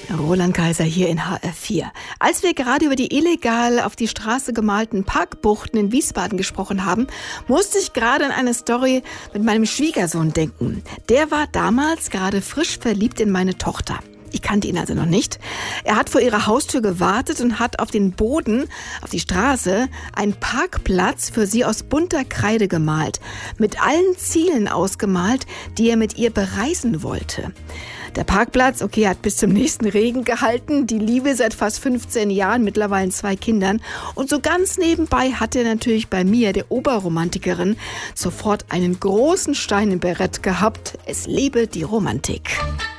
Roland Kaiser hier in HR4. Als wir gerade über die illegal auf die Straße gemalten Parkbuchten in Wiesbaden gesprochen haben, musste ich gerade an eine Story mit meinem Schwiegersohn denken. Der war damals gerade frisch verliebt in meine Tochter. Ich kannte ihn also noch nicht. Er hat vor ihrer Haustür gewartet und hat auf den Boden, auf die Straße, einen Parkplatz für sie aus bunter Kreide gemalt. Mit allen Zielen ausgemalt, die er mit ihr bereisen wollte. Der Parkplatz, hat bis zum nächsten Regen gehalten. Die Liebe seit fast 15 Jahren, mittlerweile 2 Kindern. Und so ganz nebenbei hat er natürlich bei mir, der Oberromantikerin, sofort einen großen Stein im Barett gehabt. Es lebe die Romantik.